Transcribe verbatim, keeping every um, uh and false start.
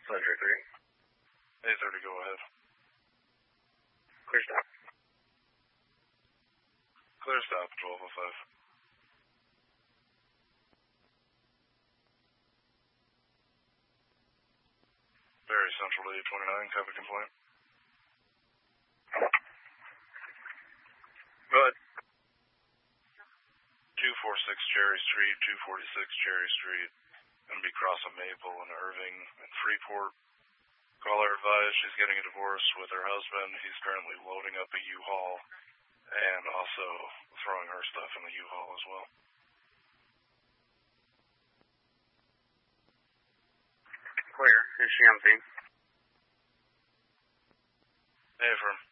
Pleasure three. eight thirty, go ahead. Clear stop. Clear stop, twelve oh five. Very Central to eight twenty-nine, copy complaint. Go ahead. two forty-six Cherry Street, two forty-six Cherry Street. Going to be crossing Maple and Irving and Freeport. Caller advised she's getting a divorce with her husband. He's currently loading up a U-Haul and also throwing her stuff in the U-Haul as well. Clear. Is she on scene? Hey, firm.